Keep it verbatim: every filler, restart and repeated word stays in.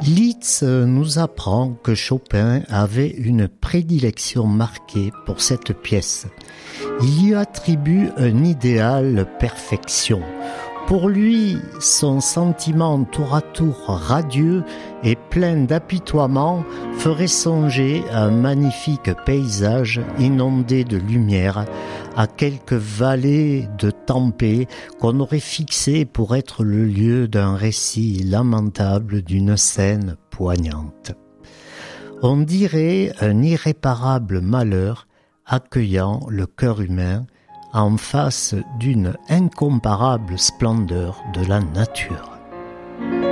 Liszt nous apprend que Chopin avait une prédilection marquée pour cette pièce. Il y attribue un idéal perfection. Pour lui, son sentiment tour à tour radieux et plein d'apitoiement ferait songer à un magnifique paysage inondé de lumière, à quelques vallées de tempête qu'on aurait fixées pour être le lieu d'un récit lamentable d'une scène poignante. On dirait un irréparable malheur accueillant le cœur humain en face d'une incomparable splendeur de la nature.